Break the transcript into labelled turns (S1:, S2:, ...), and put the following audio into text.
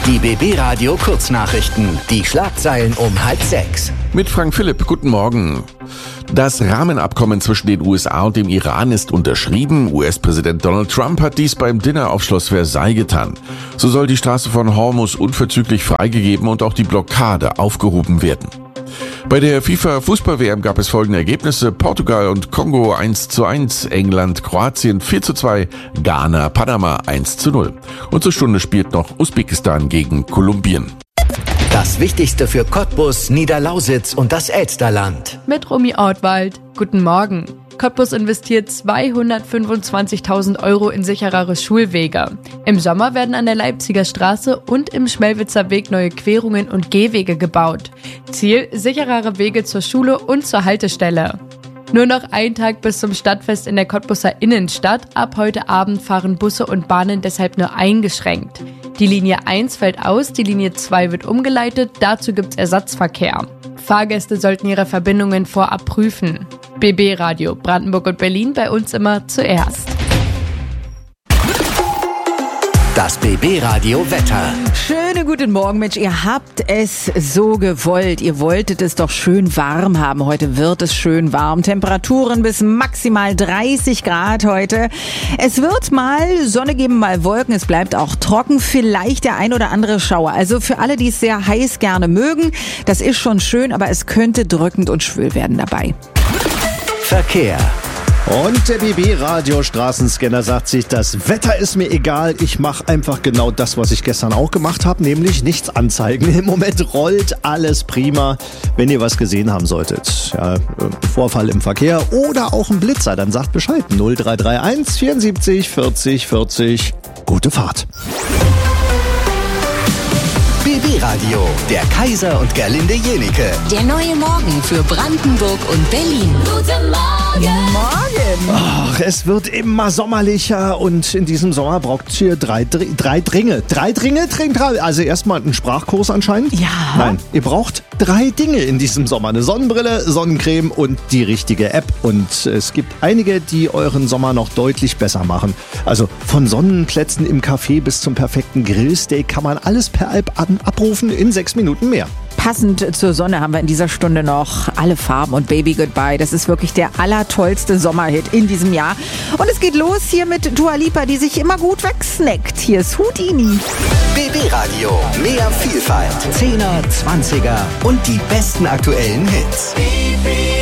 S1: Die BB Radio Kurznachrichten. Die Schlagzeilen um 5:30.
S2: Mit Frank Philipp, guten Morgen. Das Rahmenabkommen zwischen den USA und dem Iran ist unterschrieben. US-Präsident Donald Trump hat dies beim Dinner auf Schloss Versailles getan. So soll die Straße von Hormuz unverzüglich freigegeben und auch die Blockade aufgehoben werden. Bei der FIFA-Fußball-WM gab es folgende Ergebnisse: Portugal und Kongo 1:1, England, Kroatien 4:2, Ghana, Panama 1:0. Und zur Stunde spielt noch Usbekistan gegen Kolumbien.
S1: Das Wichtigste für Cottbus, Niederlausitz und das Elsterland.
S3: Mit Romy Ortwald. Guten Morgen. Cottbus investiert 225.000 € in sicherere Schulwege. Im Sommer werden an der Leipziger Straße und im Schmelwitzer Weg neue Querungen und Gehwege gebaut. Ziel: sicherere Wege zur Schule und zur Haltestelle. Nur noch ein Tag bis zum Stadtfest in der Cottbuser Innenstadt. Ab heute Abend fahren Busse und Bahnen deshalb nur eingeschränkt. Die Linie 1 fällt aus, die Linie 2 wird umgeleitet, dazu gibt's Ersatzverkehr. Fahrgäste sollten ihre Verbindungen vorab prüfen. BB Radio Brandenburg und Berlin, bei uns immer zuerst.
S1: Das BB Radio Wetter.
S4: Schönen guten Morgen, Mensch, ihr habt es so gewollt. Ihr wolltet es doch schön warm haben. Heute wird es schön warm. Temperaturen bis maximal 30 Grad heute. Es wird mal Sonne geben, mal Wolken. Es bleibt auch trocken. Vielleicht der ein oder andere Schauer. Also für alle, die es sehr heiß gerne mögen, das ist schon schön, aber es könnte drückend und schwül werden dabei.
S1: Verkehr.
S5: Und der BB-Radio-Straßenscanner sagt sich, das Wetter ist mir egal, ich mache einfach genau das, was ich gestern auch gemacht habe, nämlich nichts anzeigen. Im Moment rollt alles prima. Wenn ihr was gesehen haben solltet, ja, Vorfall im Verkehr oder auch ein Blitzer, dann sagt Bescheid. 0331 74 40 40. Gute Fahrt.
S1: BB Radio, der Kaiser und Gerlinde Jenike.
S6: Der neue Morgen für Brandenburg und Berlin. Guten Morgen!
S4: Morgen!
S5: Ach, es wird immer sommerlicher und in diesem Sommer braucht ihr drei Dinge. Also erstmal einen Sprachkurs anscheinend.
S4: Ja.
S5: Nein, ihr braucht 3 Dinge in diesem Sommer. Eine Sonnenbrille, Sonnencreme und die richtige App. Und es gibt einige, die euren Sommer noch deutlich besser machen. Also von Sonnenplätzen im Café bis zum perfekten Grillsteak kann man alles per App abrufen in 6 Minuten mehr.
S4: Passend zur Sonne haben wir in dieser Stunde noch Alle Farben und Baby Goodbye. Das ist wirklich der allertollste Sommerhit in diesem Jahr. Und es geht los hier mit Dua Lipa, die sich immer gut wegsnackt. Hier ist Houdini.
S1: BB Radio, mehr Vielfalt, 10er, 20er und die besten aktuellen Hits. BB